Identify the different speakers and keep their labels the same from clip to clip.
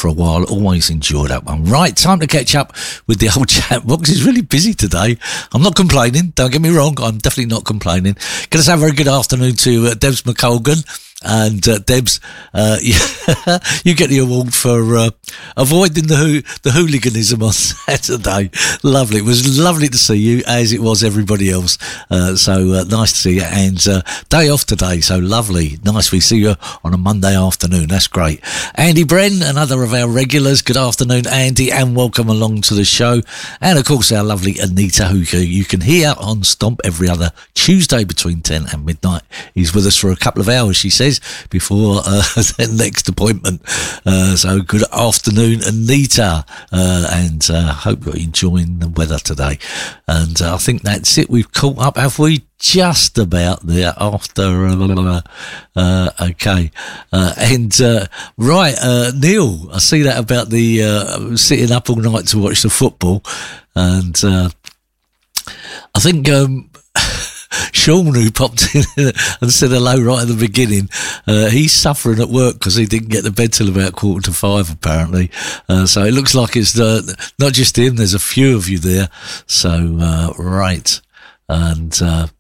Speaker 1: for a while. Always enjoy that one. Right, time to catch up with the old chat box. It's really busy today. I'm not complaining. Don't get me wrong. I'm definitely not complaining. Going to say a very good afternoon to Debs McColgan. And Debs, you get the award for avoiding the hooliganism on Saturday. Lovely. It was lovely to see you, as it was everybody else. So nice to see you. And day off today, so lovely. Nice we see you on a Monday afternoon. That's great. Andy Bren, another of our regulars. Good afternoon, Andy, and welcome along to the show. And of course, our lovely Anita, who you can hear on Stomp every other Tuesday between 10 and midnight. He's with us for a couple of hours, she says, before their next appointment. So good afternoon, Anita, and hope you're enjoying the weather today. And I think that's it. We've caught up, have we? Just about there after okay. Right, Neil, I see that about the sitting up all night to watch the football, and I think Sean, who popped in and said hello right at the beginning, he's suffering at work because he didn't get to bed till about 4:45 apparently. So it looks like it's not just him, there's a few of you there. So, right. And,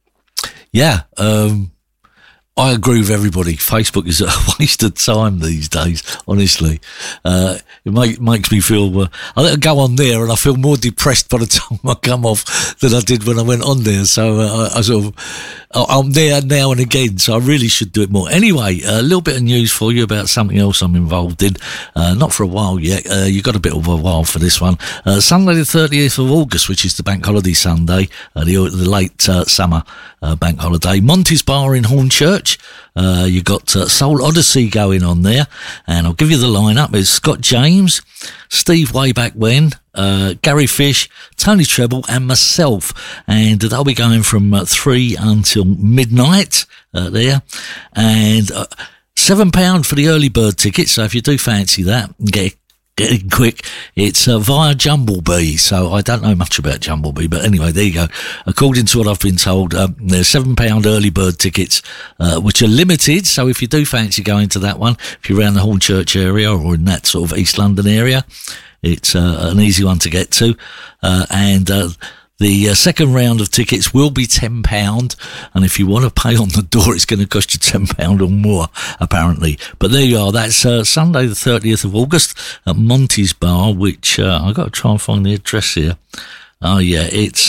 Speaker 1: I agree with everybody. Facebook is a waste of time these days, honestly. It makes me feel, I go on there and I feel more depressed by the time I come off than I did when I went on there. So I'm there now and again, so I really should do it more. Anyway, a little bit of news for you about something else I'm involved in. Not for a while yet. You got a bit of a while for this one. Sunday the 30th of August, which is the bank holiday Sunday, the late summer bank holiday. Monty's Bar in Hornchurch. You got Soul Odyssey going on there, and I'll give you the lineup. It's Scott James, Steve Way Back When, Gary Fish, Tony Treble, and myself, and they'll be going from 3 until midnight there, and £7 for the early bird ticket. So if you do fancy that, get in quick. It's via Jumblebee, so I don't know much about Jumblebee, but anyway, there you go. According to what I've been told, there's £7 early bird tickets, which are limited, so if you do fancy going to that one, if you're around the Hornchurch area or in that sort of East London area, it's an easy one to get to, and the second round of tickets will be £10, and if you want to pay on the door, it's going to cost you £10 or more, apparently. But there you are. That's Sunday the 30th of August at Monty's Bar, which I've got to try and find the address here. Oh, yeah, it's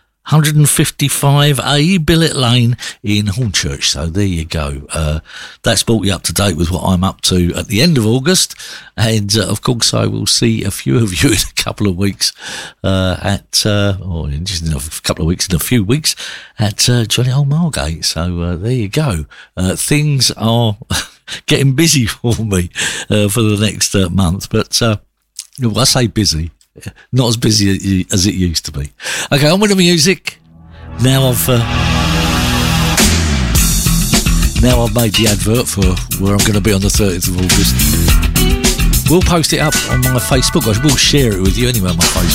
Speaker 1: 155A Billet Lane in Hornchurch. So there you go. That's brought you up to date with what I'm up to at the end of August. And, of course, I will see a few of you in a couple of weeks just in a couple of weeks, in a few weeks at Johnny Old Margate. So there you go. Things are getting busy for me for the next month. But I say busy. Not as busy as it used to be. Okay, on with the music. Now I've made the advert for where I'm going to be on the 30th of August. We'll post it up on my Facebook. I will share it with you anyway on my Facebook.